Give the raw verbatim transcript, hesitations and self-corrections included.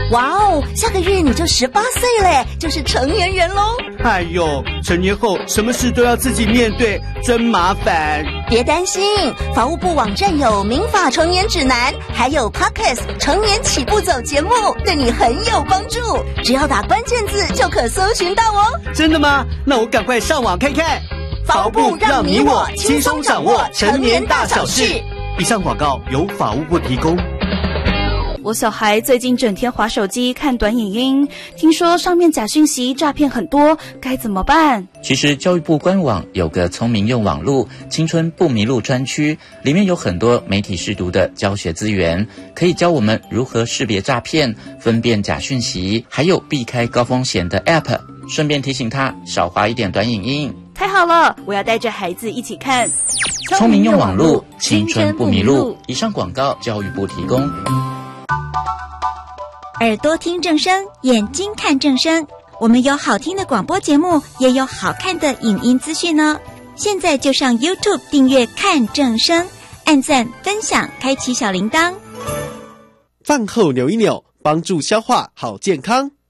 哇哦，下个月你就十八岁嘞，就是成年人咯。 哎呦，成年后什么事都要自己面对，真麻烦。 别担心，法务部网站有民法成年指南，还有 Podcast 成年起步走节目，对你很有帮助。只要打关键字就可搜寻到哦。 真的吗？那我赶快上网看看。 法务部让你我轻松掌握成年大小事。 以上广告由法务部提供。 我小孩最近整天滑手机看短影音，听说上面假讯息诈骗很多，该怎么办？ 其实教育部官网有个聪明用网路青春不迷路专区，里面有很多媒体识读的教学资源，可以教我们如何识别诈骗、分辨假讯息，还有避开高风险的 App， 顺便提醒他少滑一点短影音。 太好了，我要带着孩子一起看聪明用网路青春不迷路。以上广告教育部提供。 耳朵听正声，眼睛看正声，我们有好听的广播节目，也有好看的影音资讯哦。现在就上 YouTube 订阅看正声，按赞分享，开启小铃铛。 饭后扭一扭，帮助消化好健康。